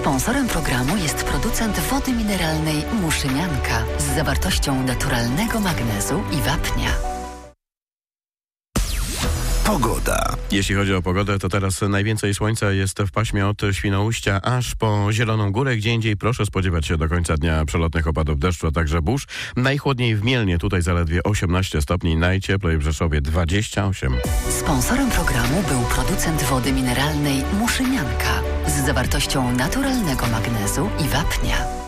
Sponsorem programu jest producent wody mineralnej Muszynianka z zawartością naturalnego magnezu i wapnia. Pogoda. Jeśli chodzi o pogodę, to teraz najwięcej słońca jest w paśmie od Świnoujścia aż po Zieloną Górę. Gdzie indziej proszę spodziewać się do końca dnia przelotnych opadów deszczu, a także burz. Najchłodniej w Mielnie, tutaj zaledwie 18 stopni, najcieplej w Rzeszowie 28. Sponsorem programu był producent wody mineralnej Muszynianka z zawartością naturalnego magnezu i wapnia.